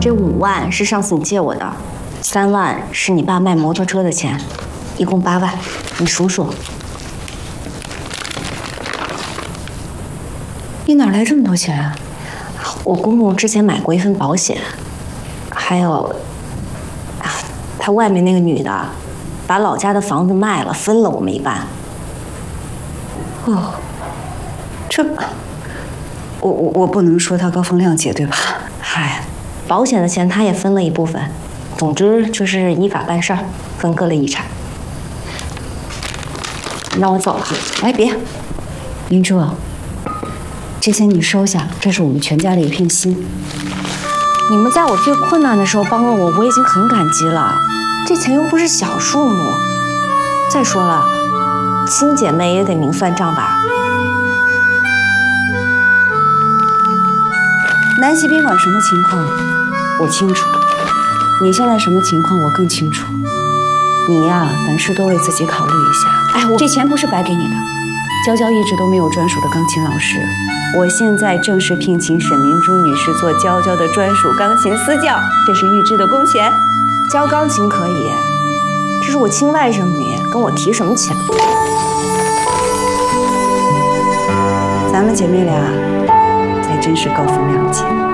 这5万是上次你借我的，3万是你爸卖摩托车的钱，一共8万，你数数。 你哪来这么多钱啊？ 我公公之前买过一份保险，还有，他外面那个女的，把老家的房子卖了，分了我们一半。 哦，这，我不能说他高风亮节，对吧？ 嗨，保险的钱他也分了一部分，总之就是依法办事儿，分割了遗产。你让我走了？ 哎，别，明珠，这些你收下，这是我们全家的一片心。 你们在我最困难的时候帮了我，我已经很感激了。这钱又不是小数目。再说了，亲姐妹也得明算账吧？ 南溪宾馆什么情况，我清楚。你现在什么情况，我更清楚。你呀，凡事多为自己考虑一下。哎，这钱不是白给你的。娇娇一直都没有专属的钢琴老师，我现在正式聘请沈明珠女士做娇娇的专属钢琴私教，这是预支的工钱。 教钢琴可以，这是我亲外甥女，跟我提什么钱？ 咱们姐妹俩才真是高风亮节。